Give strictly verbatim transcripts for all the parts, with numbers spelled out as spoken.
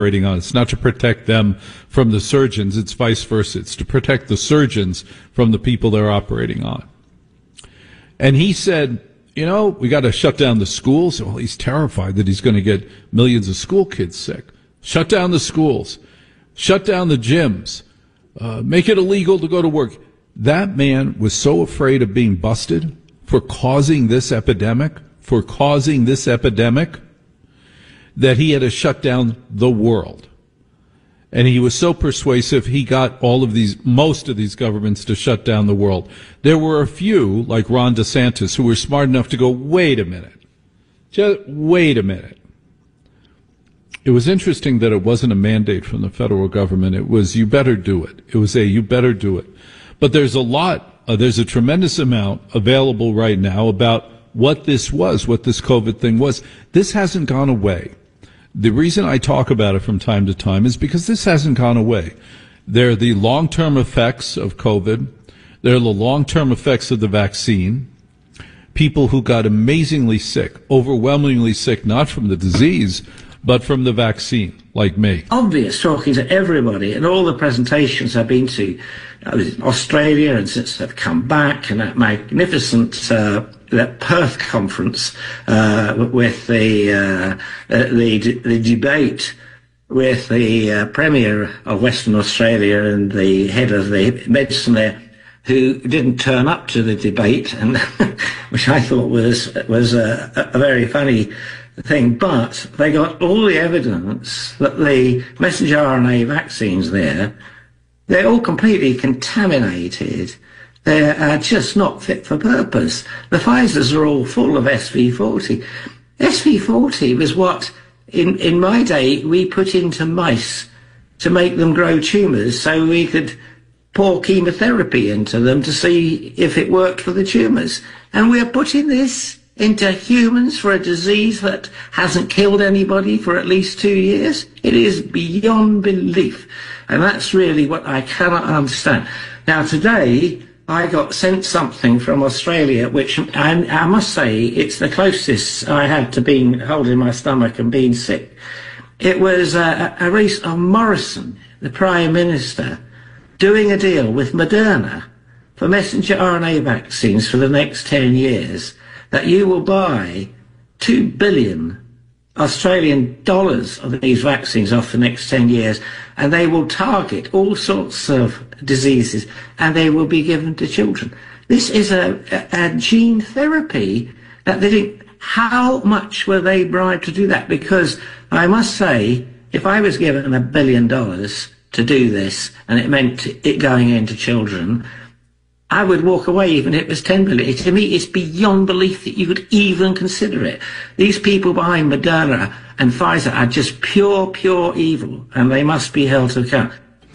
operating on. It's not to protect them from the surgeons. It's vice versa. It's to protect the surgeons from the people they're operating on. And he said, you know, we got to shut down the schools. Well, he's terrified that he's going to get millions of school kids sick. Shut down the schools. Shut down the gyms. Uh, make it illegal to go to work. That man was so afraid of being busted for causing this epidemic, for causing this epidemic, that he had to shut down the world. And he was so persuasive, he got all of these, most of these governments to shut down the world. There were a few, like Ron DeSantis, who were smart enough to go, wait a minute. Just wait a minute. It was interesting that it wasn't a mandate from the federal government. It was, you better do it. It was a, you better do it. But there's a lot, uh, there's a tremendous amount available right now about what this was, what this COVID thing was. This hasn't gone away. The reason I talk about it from time to time is because this hasn't gone away. There are the long-term effects of COVID. There are the long-term effects of the vaccine. People who got amazingly sick, overwhelmingly sick, not from the disease, but from the vaccine, like me. Obvious, talking to everybody, and all the presentations I've been to. I was in Australia, and since they've come back, and that magnificent uh, that Perth conference uh, with the, uh, uh, the the debate with the uh, Premier of Western Australia and the head of the medicine there, who didn't turn up to the debate, and which I thought was was a, a very funny thing. But they got all the evidence that the messenger R N A vaccines there, they're all completely contaminated. They are just not fit for purpose. The Pfizers are all full of S V forty. S V forty was what, in, in my day, we put into mice to make them grow tumours so we could pour chemotherapy into them to see if it worked for the tumours. And we're putting this into humans for a disease that hasn't killed anybody for at least two years. It is beyond belief. And that's really what I cannot understand. Now, today, I got sent something from Australia, which I, I must say it's the closest I had to being holding my stomach and being sick. It was a, a race of Morrison, the Prime Minister, doing a deal with Moderna for messenger R N A vaccines for the next ten years, that you will buy two billion Australian dollars of these vaccines off the next ten years, and they will target all sorts of diseases, and they will be given to children. This is a, a, a gene therapy that they think, how much were they bribed to do that? Because I must say, if I was given a billion dollars to do this, and it meant it going into children, I would walk away even if it was ten billion. To me, it's beyond belief that you could even consider it. These people behind Moderna and Pfizer are just pure, pure evil, and they must be held to account.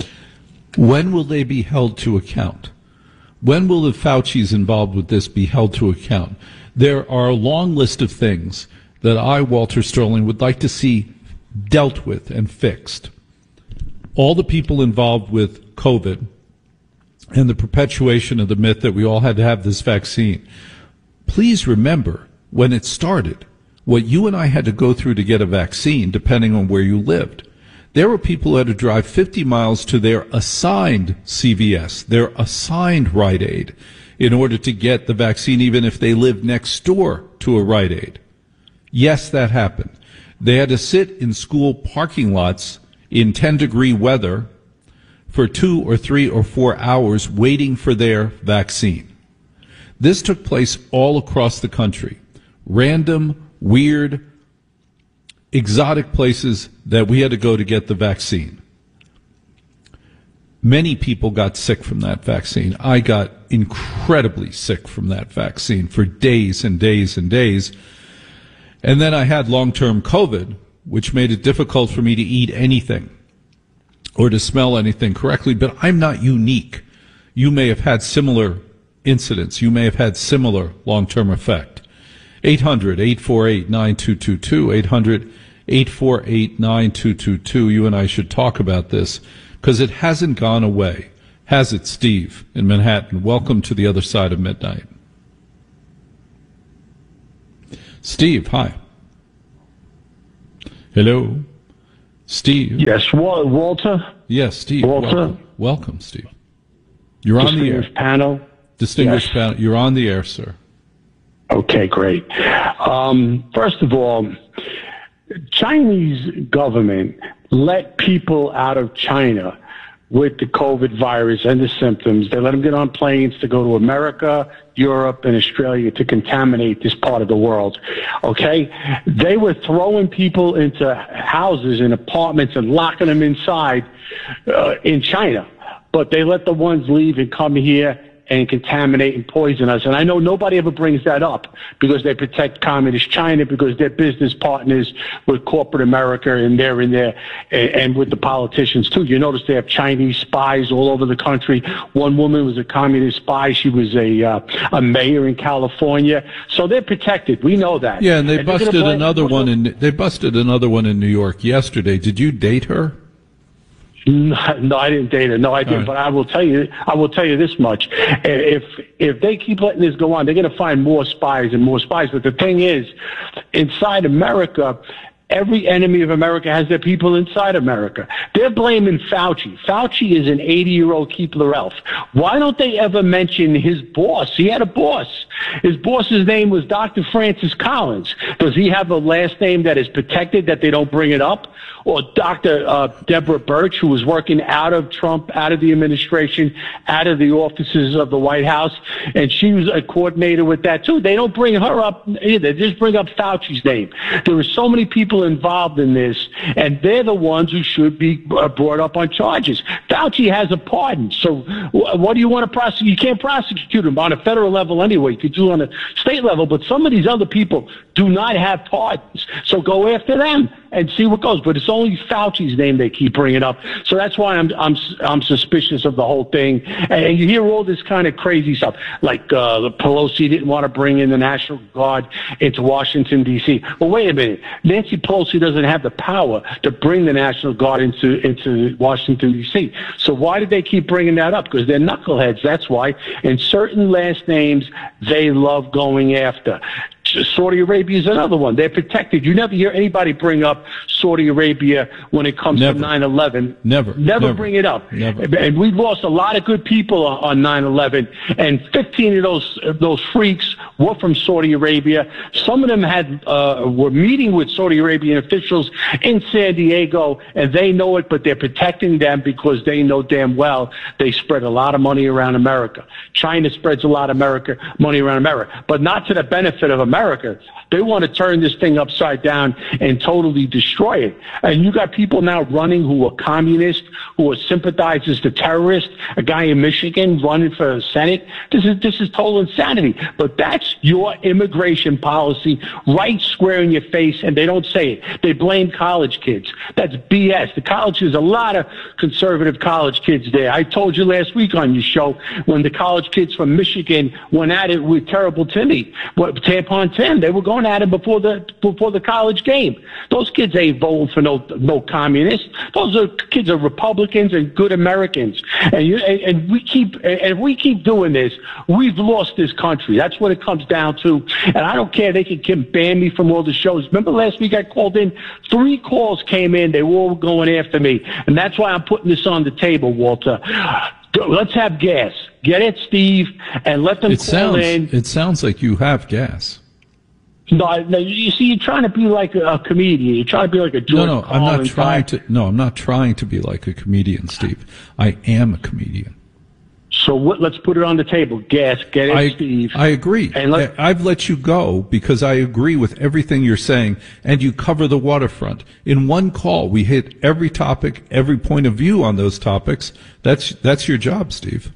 When will they be held to account? When will the Faucis involved with this be held to account? There are a long list of things that I, Walter Sterling, would like to see dealt with and fixed. All the people involved with COVID and the perpetuation of the myth that we all had to have this vaccine. Please remember, when it started, what you and I had to go through to get a vaccine, depending on where you lived. There were people who had to drive fifty miles to their assigned C V S, their assigned Rite Aid, in order to get the vaccine, even if they lived next door to a Rite Aid. Yes, that happened. They had to sit in school parking lots in ten-degree weather for two or three or four hours waiting for their vaccine. This took place all across the country. Random, weird, exotic places that we had to go to get the vaccine. Many people got sick from that vaccine. I got incredibly sick from that vaccine for days and days and days. And then I had long-term COVID, which made it difficult for me to eat anything or to smell anything correctly, but I'm not unique. You may have had similar incidents. You may have had similar long-term effect. eight hundred, eight four eight, nine two two two, eight hundred, eight four eight, nine two two two. You and I should talk about this because it hasn't gone away. Has it, Steve, in Manhattan? Welcome to the other side of midnight. Steve, hi. Hello. Steve. Yes, Walter. Yes, Steve. Walter. Welcome, welcome Steve. You're on the air. Panel. Distinguished Yes. panel. You're on the air, sir. Okay, great. Um, first of all, Chinese government let people out of China with the COVID virus and the symptoms. They let them get on planes to go to America, Europe, and Australia to contaminate this part of the world. Okay? They were throwing people into houses and apartments and locking them inside uh, in China. But they let the ones leave and come here and contaminate and poison us. And I know nobody ever brings that up because they protect communist China, because they're business partners with corporate America, and they're in there, and, and with the politicians too. You notice they have Chinese spies all over the country. One woman was a communist spy. She was a uh, a mayor in California. So they're protected. We know that. Yeah, and they and busted another one in they busted another one in New York yesterday. Did you date her? No, no, I didn't date her. No, I didn't. Right. But I will tell you, I will tell you this much: if if they keep letting this go on, they're going to find more spies and more spies. But the thing is, inside America, every enemy of America has their people inside America. They're blaming Fauci. Fauci is an eighty-year-old Keebler elf. Why don't they ever mention his boss? He had a boss. His boss's name was Doctor Francis Collins. Does he have a last name that is protected that they don't bring it up? Or Doctor Uh, Deborah Birch, who was working out of Trump, out of the administration, out of the offices of the White House, and she was a coordinator with that too. They don't bring her up either. They just bring up Fauci's name. There are so many people involved in this, and they're the ones who should be brought up on charges. Fauci has a pardon, so what do you want to prosecute? You can't prosecute him on a federal level anyway. You could do it on a state level, but some of these other people do not have pardons, so go after them and see what goes. But it's only Fauci's name they keep bringing up, so that's why I'm I'm I'm suspicious of the whole thing. And you hear all this kind of crazy stuff, like uh, the Pelosi didn't want to bring in the National Guard into Washington D C. Well, wait a minute, Nancy Pelosi doesn't have the power to bring the National Guard into into Washington D C. So why did they keep bringing that up? Because they're knuckleheads. That's why. And certain last names they love going after. Saudi Arabia is another one. They're protected. You never hear anybody bring up Saudi Arabia when it comes Never. to nine eleven. Never. Never Never. bring it up. Never. And we lost a lot of good people on nine eleven, and fifteen of those those freaks were from Saudi Arabia. Some of them had uh, were meeting with Saudi Arabian officials in San Diego, and they know it, but they're protecting them because they know damn well they spread a lot of money around America. China spreads a lot of America money around America, but not to the benefit of America. They want to turn this thing upside down and totally destroy it. And you got people now running who are communists, who are sympathizers to terrorists. A guy in Michigan running for Senate. This is this is total insanity. But that's your immigration policy, right square in your face, and they don't say it. They blame college kids. That's B S. The college is a lot of conservative college kids there. I told you last week on your show when the college kids from Michigan went at it with Terrible Timmy, what Tampon Tim. They were going at it before the before the college game. Those kids ain't voting for no no communists. Those are kids are Republicans and good Americans. And you and, and we keep and if we keep doing this, we've lost this country. That's what it comes down to. And I don't care. They can, can ban me from all the shows. Remember last week I called in. Three calls came in. They were all going after me, and that's why I'm putting this on the table, Walter. Let's have gas. Get it, Steve, and let them It call sounds in. it sounds like you have gas. No, no, you see, you're trying to be like a, a comedian. You're trying to be like a George No, no, I'm not Carlin trying guy. to. No, I'm not trying to be like a comedian, Steve. I am a comedian. So what, let's put it on the table. Gas, get it, I, Steve. I agree. And let, I, I've let you go because I agree with everything you're saying, and you cover the waterfront. In one call, we hit every topic, every point of view on those topics. That's that's your job, Steve.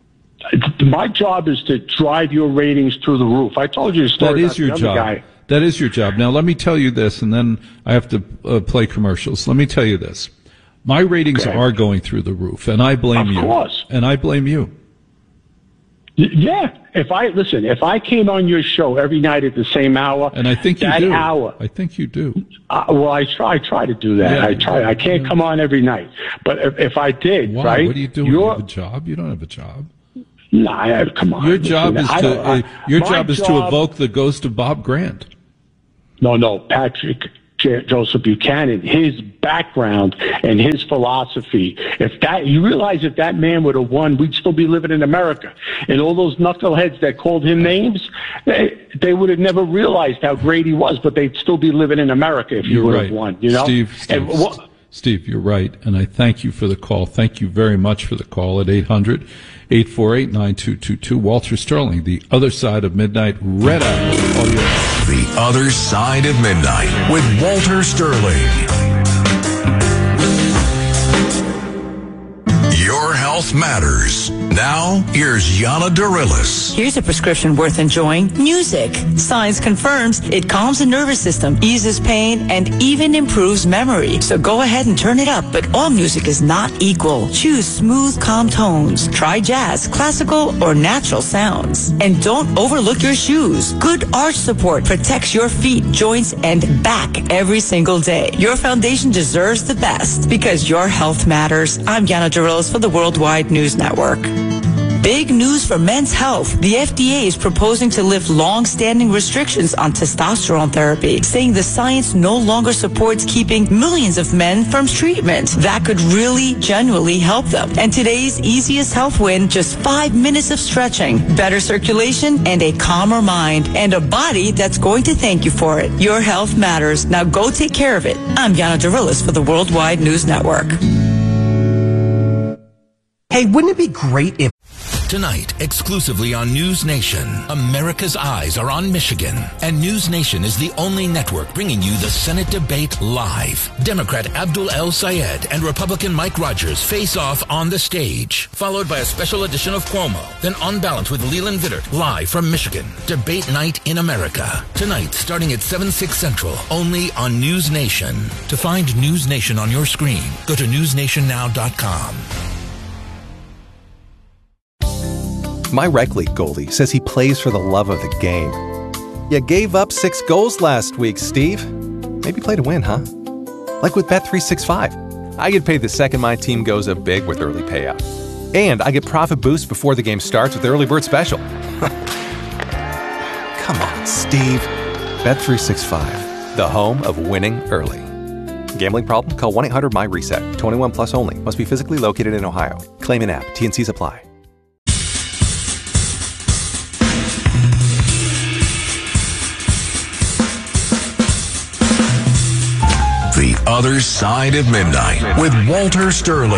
my job is to drive your ratings through the roof. I told you the story That about is your the other job. guy. That is your job. Now, let me tell you this, and then I have to uh, play commercials. Let me tell you this. My ratings Okay. are going through the roof, and I blame Of you. course. And I blame you. Y- Yeah. If I listen, if I came on your show every night at the same hour, And I think you that do. hour, I think you do. uh, well, I try, I try to do that. Yeah, I try. I can't yeah. come on every night, but if, if I did, Why? right? What are you doing? You Your, have a job? You don't have a job. nah, I- come on. Your listen, job is I to don't- I- uh, your my job is to job- evoke the ghost of Bob Grant. No, no, Patrick. J- Joseph Buchanan, his background and his philosophy. If that, you realize if that man would have won, we'd still be living in America. And all those knuckleheads that called him names, they, they would have never realized how great he was, but they'd still be living in America if he would right. have won. You know, Steve, Steve, and, well, Steve, you're right, and I thank you for the call. Thank you very much for the call at eight hundred, eight four eight, nine two two two. Walter Sterling, The Other Side of Midnight, Red Apple. All yours. The Other Side of Midnight with Walter Sterling. Your health matters. Now, here's Yana Darilis. Here's a prescription worth enjoying. Music. Science confirms it calms the nervous system, eases pain, and even improves memory. So go ahead and turn it up, but all music is not equal. Choose smooth, calm tones. Try jazz, classical, or natural sounds. And don't overlook your shoes. Good arch support protects your feet, joints, and back every single day. Your foundation deserves the best because your health matters. I'm Yana Darilis for the Worldwide News Network. Big news for men's health. The F D A is proposing to lift long-standing restrictions on testosterone therapy, saying the science no longer supports keeping millions of men from treatment. That could really, genuinely help them. And today's easiest health win, just five minutes of stretching, better circulation, and a calmer mind, and a body that's going to thank you for it. Your health matters. Now go take care of it. I'm Yana Darilis for the Worldwide News Network. Hey, wouldn't it be great if... Tonight, exclusively on News Nation, America's eyes are on Michigan, and News Nation is the only network bringing you the Senate debate live. Democrat Abdul El Sayed and Republican Mike Rogers face off on the stage, followed by a special edition of Cuomo, then On Balance with Leland Vittert, live from Michigan. Debate night in America. Tonight, starting at seven, six Central, only on News Nation. To find News Nation on your screen, go to news nation now dot com. My rec league goalie says he plays for the love of the game. You gave up six goals last week, Steve. Maybe play to win, huh? Like with Bet three sixty-five. I get paid the second my team goes up big with early payout. And I get profit boost before the game starts with the early bird special. Come on, Steve. Bet three sixty-five, the home of winning early. Gambling problem? Call one eight hundred my reset. twenty-one plus only. Must be physically located in Ohio. Claim in app. T and C's apply. The Other Side of Midnight with Walter Sterling.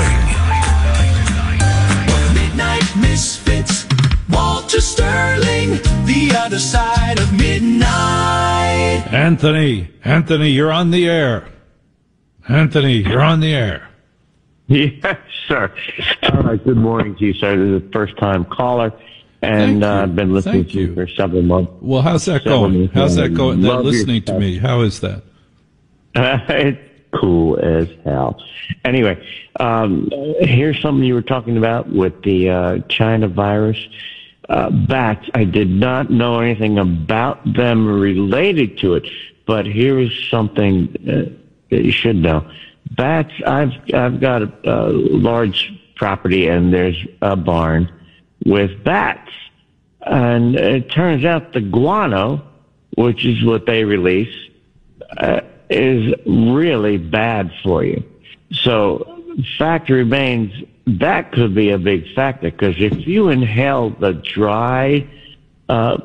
Midnight Misfits, Walter Sterling, The Other Side of Midnight. Anthony, Anthony, you're on the air. Anthony, you're on the air. Yes, sir. All right, good morning to you, sir. This is a first-time caller, and uh, I've been listening Thank to you you for several months. Well, how's that Several going? months How's that now. going? That Love your listening to stuff. me, how is that? Uh, it's cool as hell. Anyway, um, here's something you were talking about with the uh, China virus. Uh, bats, I did not know anything about them related to it, but here is something uh, that you should know. Bats, I've I've got a, a large property, and there's a barn with bats. And it turns out the guano, which is what they release, uh, is really bad for you. So fact remains, that could be a big factor, because if you inhale the dry uh,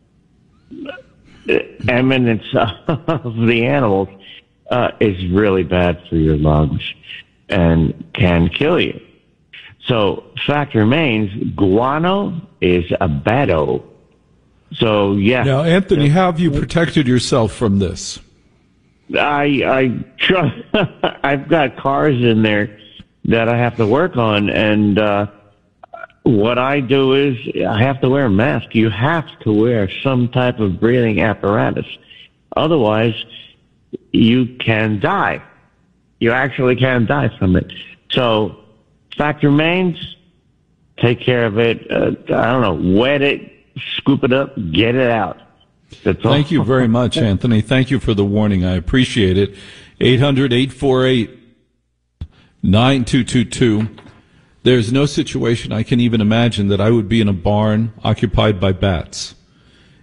eminence of the animals, uh, it's really bad for your lungs and can kill you. So fact remains, guano is a bado. So, yeah. Now, Anthony, how have you protected yourself from this? I I trust. I've got cars in there that I have to work on, and uh, what I do is I have to wear a mask. You have to wear some type of breathing apparatus, otherwise you can die. You actually can die from it. So, fact remains, take care of it. Uh, I don't know, wet it, scoop it up, get it out. That's all. Thank you very much, Anthony. Thank you for the warning. I appreciate it. eight hundred, eight four eight, nine two two two. There's no situation I can even imagine that I would be in a barn occupied by bats.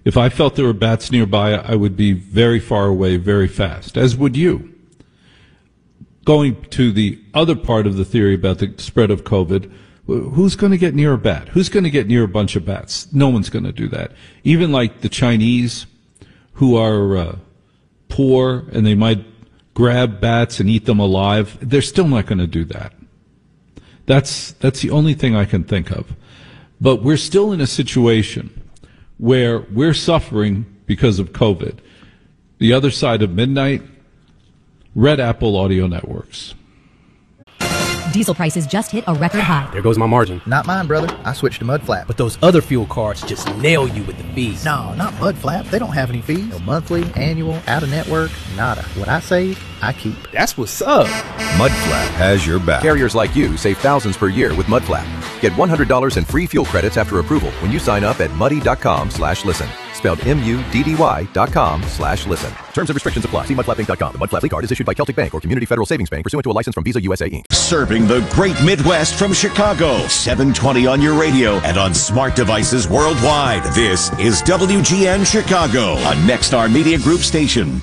If I felt there were bats nearby, I would be very far away very fast, as would you. Going to the other part of the theory about the spread of COVID, who's going to get near a bat? Who's going to get near a bunch of bats? No one's going to do that. Even like the Chinese, who are uh, poor and they might grab bats and eat them alive, they're still not going to do that. That's that's the only thing I can think of. But we're still in a situation where we're suffering because of COVID. The other side of midnight, Red Apple Audio Networks. Diesel prices just hit a record high. There goes my margin. Not mine, brother. I switched to Mudflap. But those other fuel cards just nail you with the fees. No, not Mudflap. They don't have any fees. No monthly, annual, out-of-network, nada. What I save, I keep. That's what's up. Mudflap has your back. Carriers like you save thousands per year with Mudflap. Get one hundred dollars in free fuel credits after approval when you sign up at muddy.com slash listen. Spelled M-U-D-D-Y dot com slash listen. Terms and restrictions apply. See mudflap inc dot com. The Mudflap Lead Card is issued by Celtic Bank or Community Federal Savings Bank pursuant to a license from Visa U S A Incorporated. Serving the great Midwest from Chicago. seven twenty on your radio and on smart devices worldwide. This is W G N Chicago, a Nexstar Media Group station.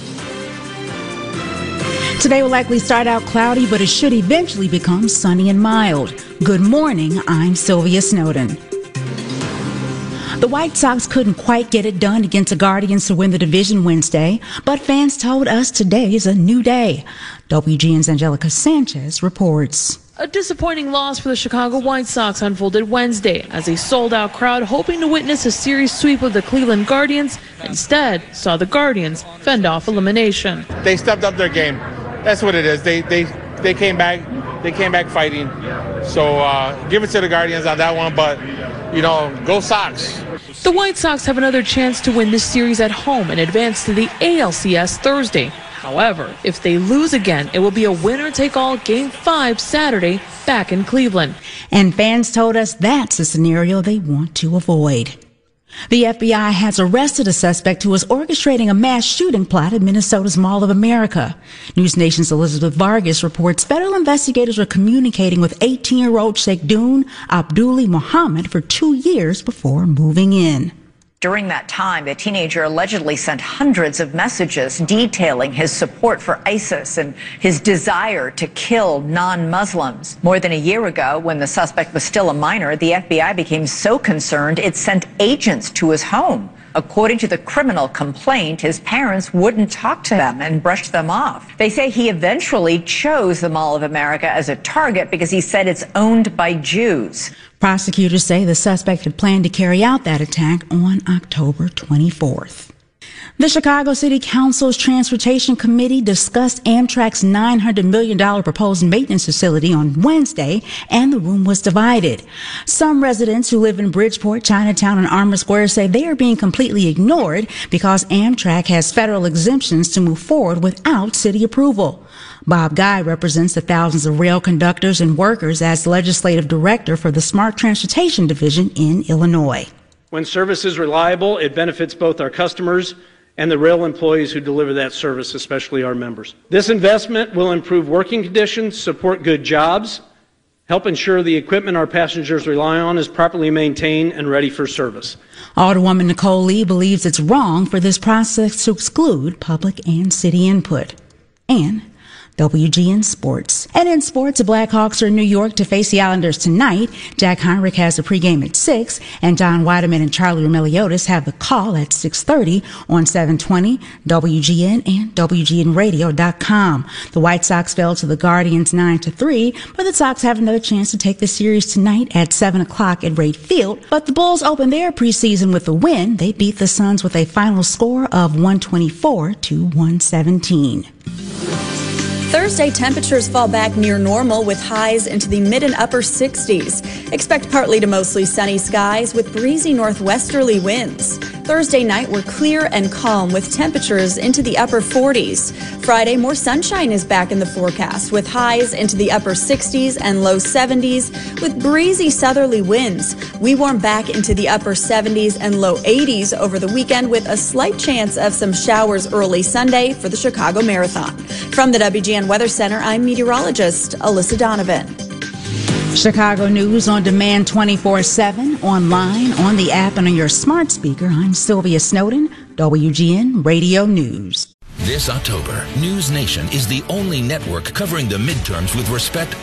Today will likely start out cloudy, but it should eventually become sunny and mild. Good morning, I'm Sylvia Snowden. The White Sox couldn't quite get it done against the Guardians to win the division Wednesday, but fans told us today is a new day. W G N's Angelica Sanchez reports. A disappointing loss for the Chicago White Sox unfolded Wednesday as a sold-out crowd hoping to witness a series sweep of the Cleveland Guardians instead saw the Guardians fend off elimination. They stepped up their game. That's what it is. They they they came back. They came back fighting. So uh, give it to the Guardians on that one. But you know, go Sox. The White Sox have another chance to win this series at home and advance to the A L C S Thursday. However, if they lose again, it will be a winner-take-all Game five Saturday back in Cleveland. And fans told us that's a scenario they want to avoid. The F B I has arrested a suspect who was orchestrating a mass shooting plot at Minnesota's Mall of America. News Nation's Elizabeth Vargas reports federal investigators were communicating with eighteen-year-old Sheikdoun Abduli Mohammed for two years before moving in. During that time, the teenager allegedly sent hundreds of messages detailing his support for ISIS and his desire to kill non-Muslims. More than a year ago, when the suspect was still a minor, the F B I became so concerned it sent agents to his home. According to the criminal complaint, his parents wouldn't talk to them and brushed them off. They say he eventually chose the Mall of America as a target because he said it's owned by Jews. Prosecutors say the suspect had planned to carry out that attack on October twenty-fourth. The Chicago City Council's Transportation Committee discussed Amtrak's nine hundred million dollars proposed maintenance facility on Wednesday, and the room was divided. Some residents who live in Bridgeport, Chinatown, and Armour Square say they are being completely ignored because Amtrak has federal exemptions to move forward without city approval. Bob Guy represents the thousands of rail conductors and workers as legislative director for the Smart Transportation Division in Illinois. When service is reliable, it benefits both our customers and the rail employees who deliver that service, especially our members. This investment will improve working conditions, support good jobs, help ensure the equipment our passengers rely on is properly maintained and ready for service. Alderwoman Nicole Lee believes it's wrong for this process to exclude public and city input. And W G N Sports. And in sports, the Blackhawks are in New York to face the Islanders tonight. Jack Heinrich has the pregame at six, and John Weideman and Charlie Romeliotis have the call at six thirty on seven twenty, W G N, and W G N radio dot com. The White Sox fell to the Guardians nine to three, but the Sox have another chance to take the series tonight at seven o'clock at Wright Field. But the Bulls opened their preseason with a win. They beat the Suns with a final score of one twenty-four to one seventeen. Thursday, temperatures fall back near normal with highs into the mid and upper sixties. Expect partly to mostly sunny skies with breezy northwesterly winds. Thursday night, we're clear and calm with temperatures into the upper forties. Friday, more sunshine is back in the forecast with highs into the upper sixties and low seventies with breezy southerly winds. We warm back into the upper seventies and low eighties over the weekend with a slight chance of some showers early Sunday for the Chicago Marathon. From the W G N Weather Center, I'm meteorologist Alyssa Donovan. Chicago News on demand twenty-four seven, online, on the app, and on your smart speaker. I'm Sylvia Snowden, W G N Radio News. This October, News Nation is the only network covering the midterms with respect